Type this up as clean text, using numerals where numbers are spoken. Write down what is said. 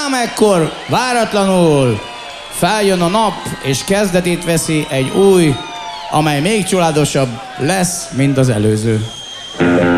amekkor váratlanul feljön a nap, és kezdetét veszi egy új, amely még csodálatosabb lesz, mint az előző.